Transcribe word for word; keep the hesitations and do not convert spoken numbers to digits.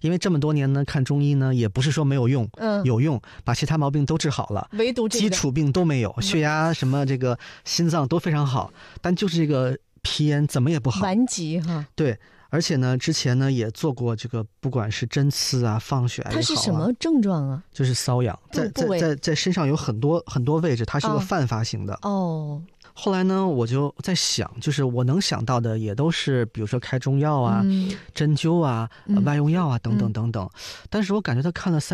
因为这么多年呢看中医呢也不是说没有用， 嗯， 有用，把其他毛病都治好了， 唯独这个基础病都没有，血压什么这个心脏都非常好，但就是这个皮炎怎么也不好， 顽疾哈。 对。而且呢，之前呢也做过这个，不管是针刺啊、放血啊， 它是什么症状啊？ 就是瘙痒，在在在在身上有很多很多位置，它是一个泛发型的。 哦。 后来呢，我就在想，就是我能想到的也都是，比如说开中药啊、 嗯、 针灸啊、 嗯、 外用药啊等等等等。嗯、但是我感觉他看了三。